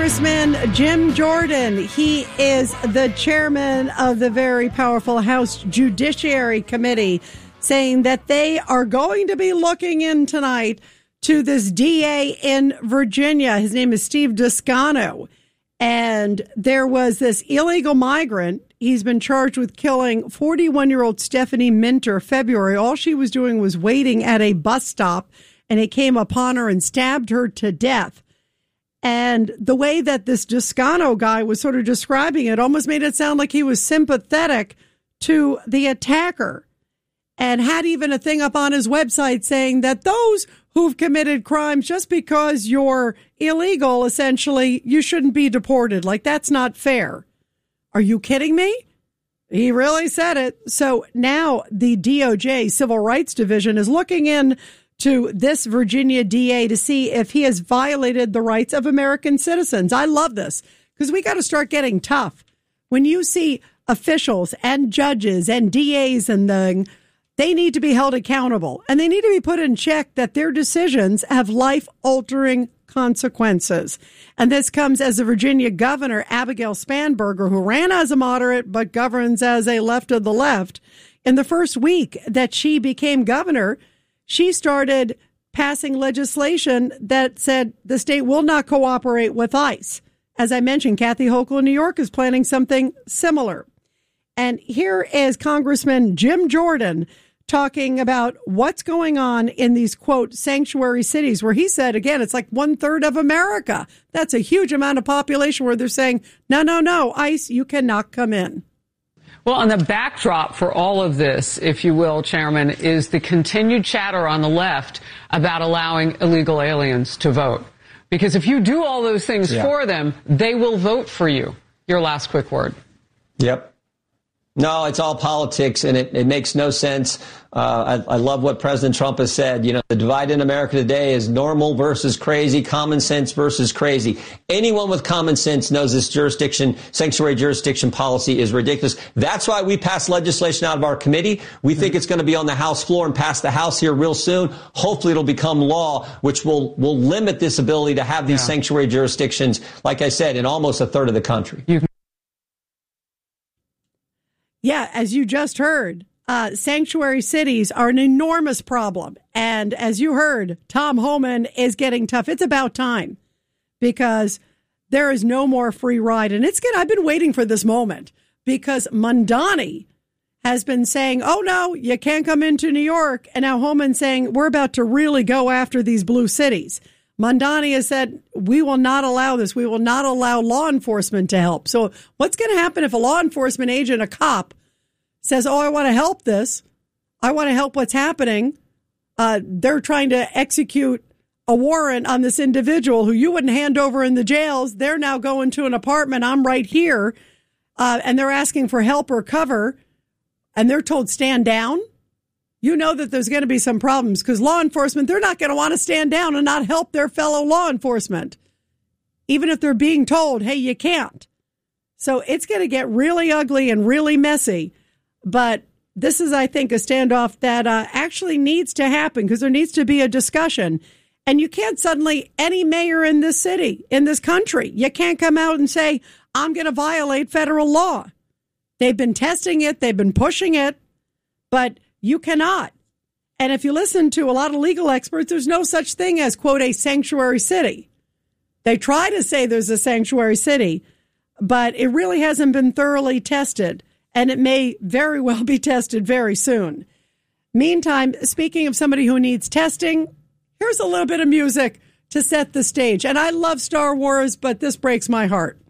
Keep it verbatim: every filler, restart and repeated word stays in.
Congressman Jim Jordan. He is the chairman of the very powerful House Judiciary Committee, saying that they are going to be looking in tonight to this D A in Virginia. His name is Steve Descano. And there was this illegal migrant. He's been charged with killing forty-one-year-old Stephanie Minter February. All she was doing was waiting at a bus stop, and he came upon her and stabbed her to death. And the way that this Descano guy was sort of describing it almost made it sound like he was sympathetic to the attacker, and had even a thing up on his website saying that those who've committed crimes, just because you're illegal, essentially, you shouldn't be deported. Like, that's not fair. Are you kidding me? He really said it. So now the D O J Civil Rights Division is looking in to this Virginia D A to see if he has violated the rights of American citizens. I love this because we got to start getting tough. When you see officials and judges and D As and the, they need to be held accountable, and they need to be put in check that their decisions have life-altering consequences. And this comes as the Virginia governor, Abigail Spanberger, who ran as a moderate but governs as a left of the left. In the first week that she became governor, she started passing legislation that said the state will not cooperate with ICE. As I mentioned, Kathy Hochul in New York is planning something similar. And here is Congressman Jim Jordan talking about what's going on in these, quote, sanctuary cities, where he said, again, it's like one third of America. That's a huge amount of population where they're saying, no, no, no, ICE, you cannot come in. Well, and the backdrop for all of this, if you will, Chairman, is the continued chatter on the left about allowing illegal aliens to vote. Because if you do all those things yeah. for them, they will vote for you. Your last quick word. Yep. No, it's all politics, and it, it makes no sense. Uh, I, I love what President Trump has said. You know, the divide in America today is normal versus crazy, common sense versus crazy. Anyone with common sense knows this jurisdiction, sanctuary jurisdiction policy is ridiculous. That's why we passed legislation out of our committee. We think it's going to be on the House floor and pass the House here real soon. Hopefully it'll become law, which will, will limit this ability to have these yeah. sanctuary jurisdictions, like I said, in almost a third of the country. You Yeah, as you just heard, uh, sanctuary cities are an enormous problem. And as you heard, Tom Homan is getting tough. It's about time, because there is no more free ride. And it's good. I've been waiting for this moment, because Mamdani has been saying, oh, no, you can't come into New York. And now Homan's saying we're about to really go after these blue cities. Mamdani has said, we will not allow this. We will not allow law enforcement to help. So what's going to happen if a law enforcement agent, a cop, says, oh, I want to help this. I want to help what's happening. Uh, they're trying to execute a warrant on this individual who you wouldn't hand over in the jails. They're now going to an apartment. I'm right here. Uh, and they're asking for help or cover. And they're told, stand down. You know that there's going to be some problems, because law enforcement, they're not going to want to stand down and not help their fellow law enforcement, even if they're being told, hey, you can't. So it's going to get really ugly and really messy. But this is, I think, a standoff that uh, actually needs to happen, because there needs to be a discussion. And you can't suddenly, any mayor in this city, in this country, you can't come out and say, I'm going to violate federal law. They've been testing it. They've been pushing it. But you cannot. And if you listen to a lot of legal experts, there's no such thing as, quote, a sanctuary city. They try to say there's a sanctuary city, but it really hasn't been thoroughly tested. And it may very well be tested very soon. Meantime, speaking of somebody who needs testing, here's a little bit of music to set the stage. And I love Star Wars, but this breaks my heart.